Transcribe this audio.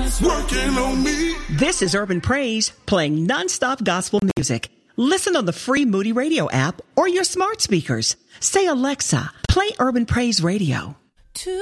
working on me. This is Urban Praise, playing nonstop gospel music. Listen on the free Moody Radio app or your smart speakers. Say, Alexa, play Urban Praise Radio.